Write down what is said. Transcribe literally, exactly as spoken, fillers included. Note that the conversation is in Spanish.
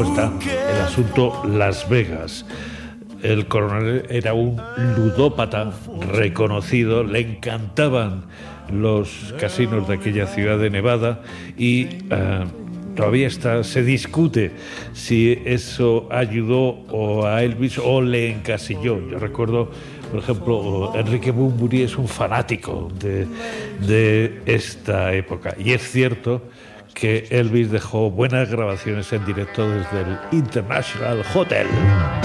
cómo está el asunto Las Vegas. El coronel era un ludópata reconocido, le encantaban los casinos de aquella ciudad de Nevada y uh, todavía está, se discute si eso ayudó o a Elvis o le encasilló. Yo recuerdo, por ejemplo, Enrique Bunbury es un fanático de, de esta época y es cierto que Elvis dejó buenas grabaciones en directo desde el International Hotel.